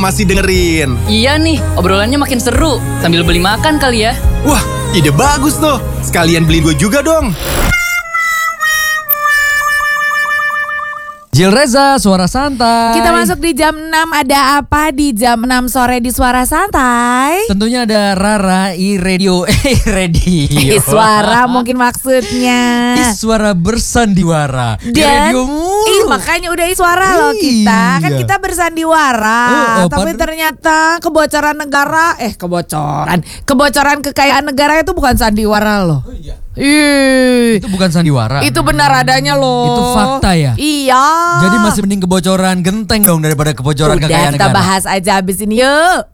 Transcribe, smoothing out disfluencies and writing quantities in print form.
masih dengerin. Iya nih, obrolannya makin seru. Sambil beli makan kali ya. Wah, ide bagus tuh. Sekalian beliin gue juga dong. Jil Reza, Suara Santai. Kita masuk di jam 6. Ada apa di jam 6 sore di Suara Santai? Tentunya ada Rara Radio. Radio. Suara mungkin maksudnya. Suara bersandiwara. Di Dan radio mulu. makanya udah suara loh kita. Kan Iya. kita bersandiwara. Tapi ternyata kebocoran negara, kebocoran kekayaan negara itu bukan sandiwara loh. Ih, Itu bukan sandiwara. itu benar adanya loh. Itu fakta ya? Iya. Jadi masih mending kebocoran genteng dong daripada kebocoran Udah kekayaan kita negara. bahas aja abis ini yuk.